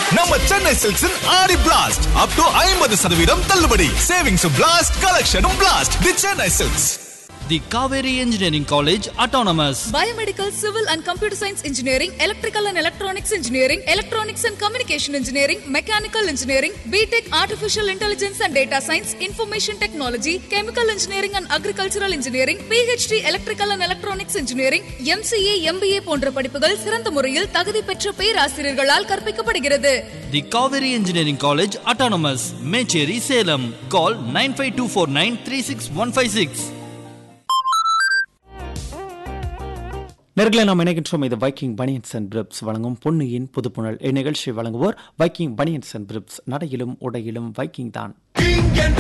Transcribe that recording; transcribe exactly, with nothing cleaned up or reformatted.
நம்ம சென்னை சில்க்ஸின் ஆடி blast up to ஐம்பது சதவீதம் தள்ளுபடி. Savings blast, கலெக்ஷனும் blast. The Chennai silks. The Kaveri Engineering College Autonomous. Biomedical, Civil and Computer Science Engineering, Electrical and Electronics Engineering, Electronics and Communication Engineering, Mechanical Engineering, B Tech Artificial Intelligence and Data Science, Information Technology, Chemical Engineering and Agricultural Engineering, P H D Electrical and Electronics Engineering, M C A, M B A போன்ற படிப்புகள் சிறந்த முறையில் தகுதி பெற்ற பேராசிரியர்களால் கற்பிக்கப்படுகிறது. The Kaveri Engineering College Autonomous, Mecheri, Salem. Call nine five two four nine three six one five six. நேர்களை நாம் இணைகின்றோம். இது வைக்கிங் பனியன்ஸ் அண்ட் பிரிப்ஸ் வழங்கும் பொன்னியின் புதுப்புணல். இந்நிகழ்ச்சி வழங்குவோர் வைக்கிங் பனியன்ஸ் அண்ட் பிரிப்ஸ். நடையிலும் உடையிலும் வைக்கிங் தான்.